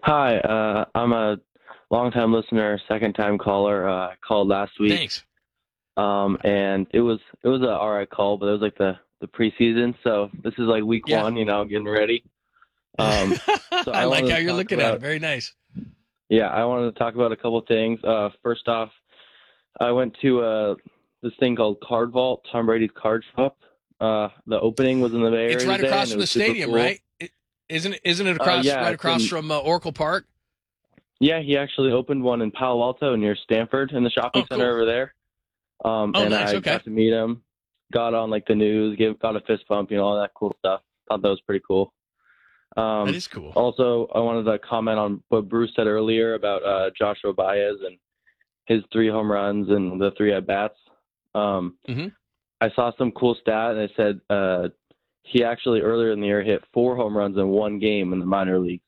Hi, I'm a longtime listener, second time caller. I called last week, Thanks. and it was a all right call, but it was like the preseason, so this is like week Yeah. one, getting ready. So I I like wanted how to you're talk looking at it. about Very nice. yeah, I wanted to talk about a couple things. First off, I went to this thing called Card Vault, Tom Brady's card shop. The opening was in the Bay It's Area right today, across and it from the was super stadium, cool. right? Isn't it across Yeah, right it's across in from Oracle Park? yeah, he actually opened one in Palo Alto near Stanford in the shopping Oh, center cool. over there. Oh, And nice. I Okay. got to meet him, got on like the news, got a fist bump, all that cool stuff. Thought that was pretty cool. That Um, is cool. Also, I wanted to comment on what Bruce said earlier about Joshua Baez and his 3 home runs and the 3 at bats. Um, hmm I saw some cool stat, and it said he actually earlier in the year hit 4 home runs in one game in the minor leagues.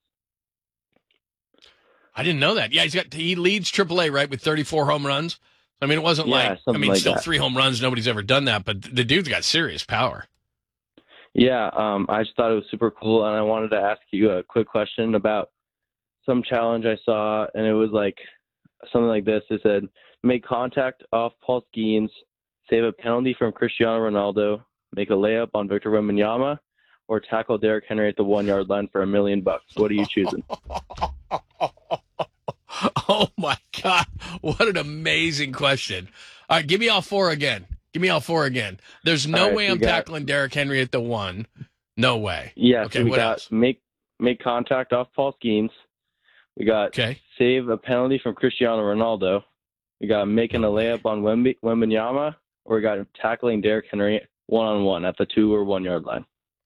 I didn't know that. Yeah, he leads AAA right with 34 home runs. I mean, it wasn't Yeah, like something like still that. 3 home runs. Nobody's ever done that, but the dude's got serious power. Yeah, I just thought it was super cool, and I wanted to ask you a quick question about some challenge I saw, and it was like something like this. It said, make contact off Paul Skeens, save a penalty from Cristiano Ronaldo, make a layup on Victor Wembanyama, or tackle Derrick Henry at the 1 yard line for $1 million. What are you choosing? Oh my God. What an amazing question. All right, give me all four again. Give me all four again. There's All no right, way so we I'm got tackling Derrick Henry at the one. No way. so Okay, we what got else? make contact off Paul Skeens. We got Okay. save a penalty from Cristiano Ronaldo. We got making No a way. layup on Wembanyama, or we got tackling Derrick Henry 1-on-1 at the 2 or 1 yard line.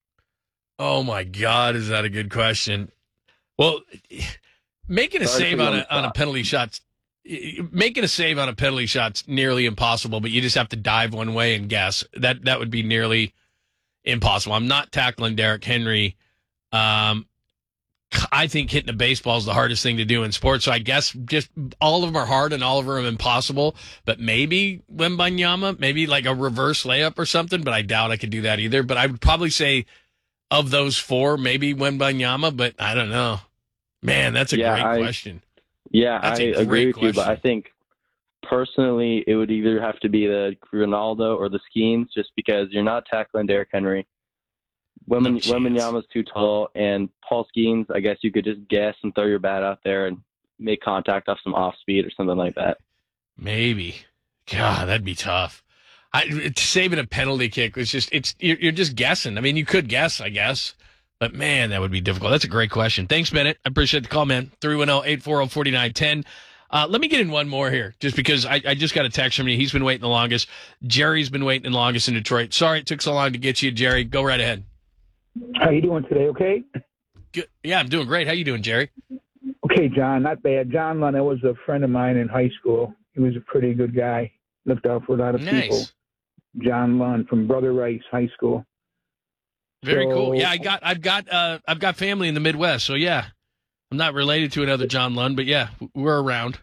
Oh my God, is that a good question? Well, making a Sorry to put save you on on the a spot. penalty shot's making a save on a penalty shot's nearly impossible, but you just have to dive one way and guess. That would be nearly impossible. I'm not tackling Derrick Henry. Um, I think hitting a baseball is the hardest thing to do in sports. So I guess just all of them are hard and all of them are impossible. But maybe Wembanyama, maybe like a reverse layup or something. But I doubt I could do that either. But I would probably say of those four, maybe Wembanyama. But I don't know. Man, that's a Yeah, great I question. yeah, That's I a agree great with you, but I question. think personally it would either have to be the Ronaldo or the Skeens, just because you're not tackling Derrick Henry. No chance. Wembanyama's too tall, and Paul Skeens, I guess you could just guess and throw your bat out there and make contact off some off speed or something like that. Maybe. God, that'd be tough. Saving a penalty kick was just you're just guessing. I mean, you could guess, I guess, but man, that would be difficult. That's a great question. Thanks, Bennett. I appreciate the call, man. 310-840-4910. Let me get in one more here, just because I just got a text from you. He's been waiting the longest. Jerry's been waiting the longest in Detroit. Sorry it took so long to get you, Jerry. Go right ahead. How you doing today? Okay. Good. Yeah, I'm doing great. How you doing, Jerry? Okay, John. Not bad. John Luna was a friend of mine in high school. He was a pretty good guy. Looked out for a lot of people. Nice. John Lund from Brother Rice High School. Very cool. Yeah, So, I've got family in the Midwest, so yeah. I'm not related to another John Lund, but yeah, we're around.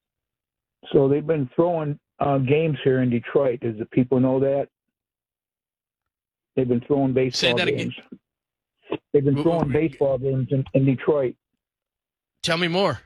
so they've been throwing games here in Detroit. Does the people know that? They've been throwing Say baseball that again. games. They've been throwing baseball games in Detroit. Tell me more.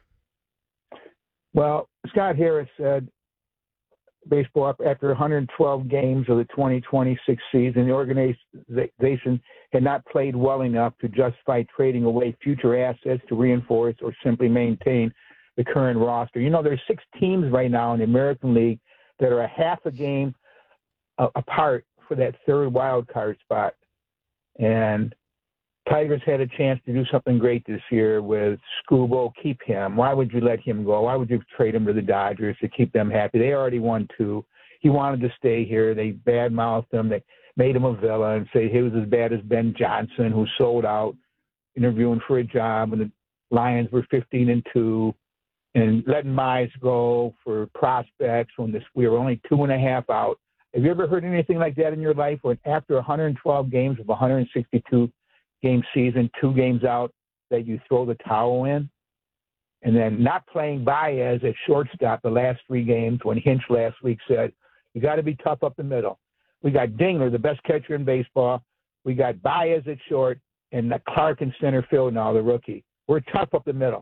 Well, Scott Harris said baseball after 112 games of the 2026 season, the organization had not played well enough to justify trading away future assets to reinforce or simply maintain the current roster. You know, there's 6 teams right now in the American League that are a half a game apart for that third wild card spot. And Tigers had a chance to do something great this year with Scubo. Keep him. Why would you let him go? Why would you trade him to the Dodgers to keep them happy? They already won 2. He wanted to stay here. They badmouthed him. They made him a villain and say he was as bad as Ben Johnson, who sold out interviewing for a job when the Lions were 15-2, and letting Mize go for prospects when we were only 2.5 out. Have you ever heard anything like that in your life? When after 112 games of 162 game season, 2 games out, that you throw the towel in? And then not playing Baez at shortstop the last 3 games when Hinch last week said, you got to be tough up the middle. We got Dingler, the best catcher in baseball. We got Baez at short and Clark in center field now, the rookie. We're tough up the middle.